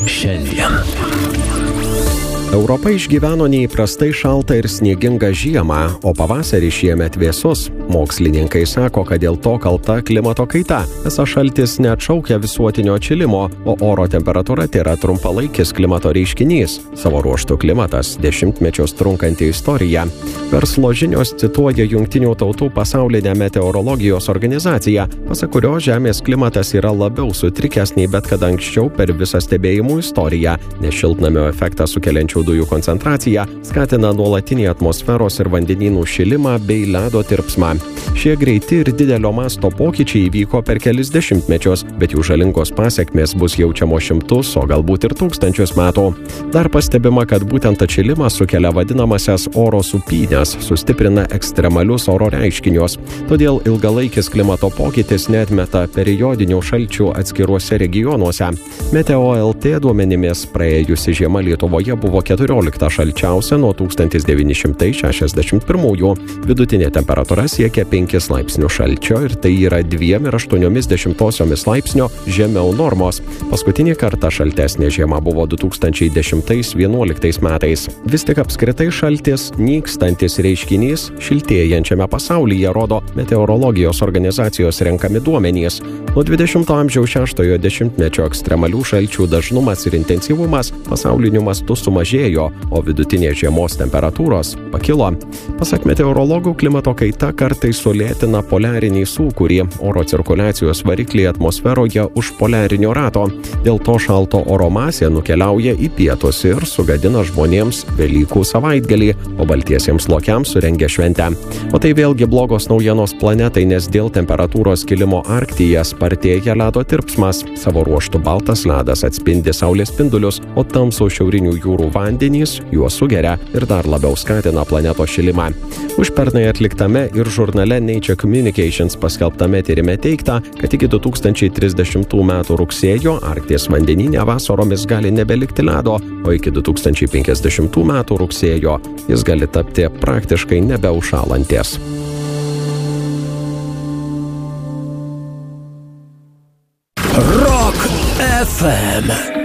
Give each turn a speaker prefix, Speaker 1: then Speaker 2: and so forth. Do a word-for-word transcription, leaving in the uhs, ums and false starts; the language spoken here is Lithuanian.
Speaker 1: šiandien.
Speaker 2: Europa išgyveno neįprastai šaltą ir sniegingą žiemą, o pavasarį šiemet vėsus. Mokslininkai sako, kad dėl to kalta klimato kaita. Esą šaltis neatšaukia visuotinio atšilimo, o oro temperatūra tėra trumpalaikis klimato reiškinys. Savo ruožtu klimatas – dešimtmečius trunkanti istorija. Verslo žinios cituoja Jungtinių tautų pasaulinę meteorologijos organizaciją, pasak kurio Žemės klimatas yra labiau sutrikęs nei bet kada anksčiau per visą stebėjimų istoriją, nes šiltnamio efektą sukeliančių dujų koncentracija skatina nuolatinį atmosferos ir vandenynų šilimą bei ledo tirpsmą. Šie greiti ir didelio masto pokyčiai įvyko per kelis dešimtmečius, bet jų žalingos pasekmės bus jaučiamos šimtus, o galbūt ir tūkstančius metų. Dar pastebima, kad būtent atšilimas sukelia vadinamasias oro supynės, sustiprina ekstremalius oro reiškinius. Todėl ilgalaikis klimato pokytis neatmeta periodinių šalčių atskiruose regionuose. Meteo L T duomenimis praėjusi žiema Lietuvoje buvo keturiolikta šalčiausia nuo tūkstantis devyni šimtai šešiasdešimt pirmųjų. Vidutinė temperatūra siekia penkis laipsnių šalčio ir tai yra dviem ir aštuoniomis dešimtosiomis laipsnio žemiau normos. Paskutinį kartą šaltesnė žiema buvo du tūkstančiai dešimtais vienuoliktais metais. Vis tik apskritai šaltis nykstantis reiškinys šiltėjančiame pasaulyje, rodo meteorologijos organizacijos renkami duomenys. Nuo dvidešimto amžiaus šeštojo dešimtmečio ekstremalių šalčių dažnumas ir intensyvumas pasauliniu mastu sumažėjo, o vidutinės žiemos temperatūros pakilo. Pasak meteorologų, klimato kaita kartais sulėtina poliariniai sūkurį, oro cirkuliacijos varikliai atmosferoje už poliarinio rato. Dėl to šalto oro masė nukeliauja į pietus ir sugadina žmonėms Velykų savaitgalį, o baltiesiems lokiams surengia šventę. O tai vėlgi blogos naujienos planetai, nes dėl temperatūros kilimo Arktyje spartėja ledo tirpsmas. Savo ruožtu baltas ledas atspindi saulės spindulius, o tamsų šiaurinių jūrų vandenys juos sugeria ir dar labiau skatina planetos šilimą. Užpernai atliktame ir žurnale Nature Communications paskelbtame tyrime teigta, kad iki du tūkstančiai trisdešimtų metų rugsėjo Arkties vandenyne vasaromis gali nebelikti ledo, o iki du tūkstančiai penkiasdešimtų metų rugsėjo jis gali tapti praktiškai nebeužšąlantis.
Speaker 1: Rock F M